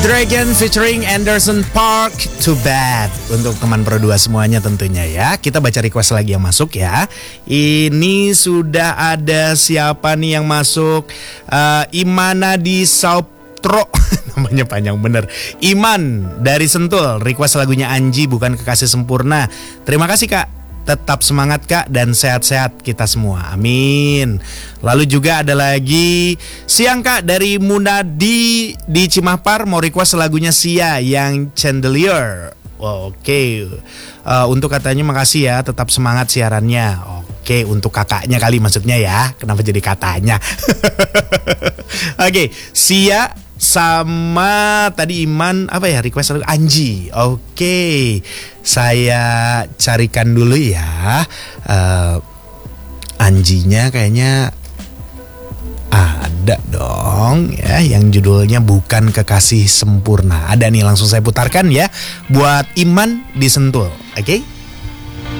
Dragon featuring Anderson Park, Too Bad. Untuk teman Pro 2 semuanya tentunya ya. Kita baca request lagi yang masuk ya. Ini sudah ada siapa nih yang masuk? Imana di Sautro. Namanya panjang bener. Iman dari Sentul, request lagunya Anji bukan Kekasih Sempurna. Terima kasih Kak. Tetap semangat Kak dan sehat-sehat kita semua. Amin. Lalu juga ada lagi siang Kak dari Munadi di Cimahpar mau request lagunya Sia yang Chandelier. Oke. Untuk katanya makasih ya, tetap semangat siarannya. Oke, untuk kakaknya kali maksudnya ya. Kenapa jadi katanya? Oke, Sia sama tadi Iman apa ya request lagu Anji. Oke, saya carikan dulu ya. Anjinya kayaknya ada dong ya yang judulnya bukan Kekasih Sempurna. Ada nih, langsung saya putarkan ya buat Iman di Sentul. Oke.